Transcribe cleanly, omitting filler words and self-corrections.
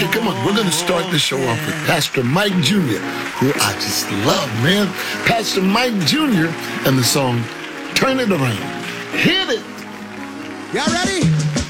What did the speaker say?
Okay, come on. We're going to start the show off with Pastor Mike Jr., who I just love, man. Pastor Mike Jr. and the song Turn It Around. Hit it. Y'all ready?